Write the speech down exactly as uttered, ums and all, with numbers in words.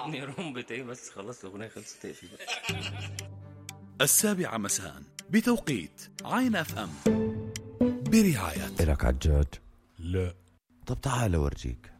يا رمبة ايه بس خلاص الاغنيه خلصت تقفل بقى. السابعة مساء بتوقيت عين اف ام برعاية. إلك عجاج؟ لا. طب تعال اورجيك.